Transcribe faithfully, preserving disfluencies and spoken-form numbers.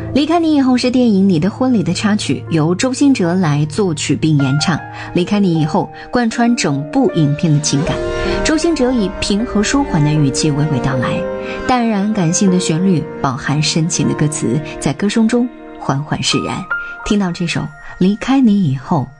离开你以后是电影《你的婚礼》的插曲，由周兴哲来作曲并演唱。离开你以后贯穿整部影片的情感，周兴哲以平和舒缓的语气娓娓道来，淡然感性的旋律饱含深情的歌词，在歌声中缓缓释然。听到这首离开你以后，